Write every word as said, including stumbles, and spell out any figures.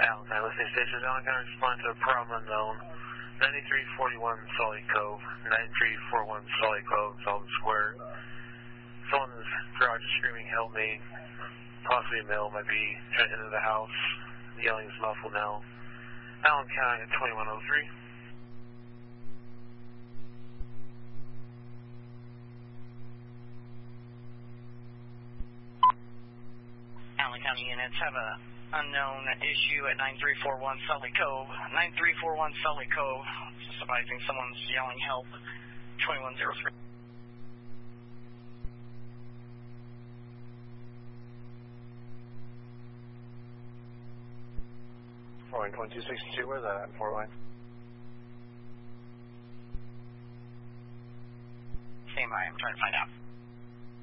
Allen County listening station. Allen County respond to a problem unknown. ninety-three forty-one Sully Cove. ninety-three forty-one Sully Cove, Sullivan Square. Someone's garage is screaming, help me. Possibly a male might be trying to enter the house. The yelling is muffled now. Allen County at twenty-one oh three. Allen County units have a unknown issue at nine three four one Sully Cove. nine three four one Sully Cove. Just advising someone's yelling help. twenty-one oh three. four line twenty-two sixty-two, where's that at? four line? Same, I am trying to find out.